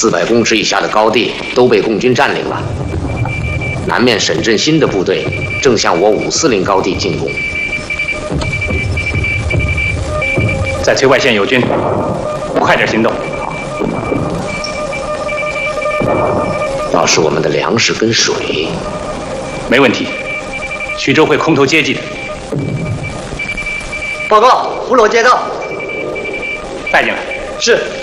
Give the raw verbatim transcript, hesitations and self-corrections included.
四百公尺以下的高地都被共军占领了。南面沈振新的部队正向我五四零高地进攻。 在崔外县有军，快点行动。 倒是我们的粮食跟水， 没问题。徐州会空投接济的。 报告，五楼接到。 带进来。 是。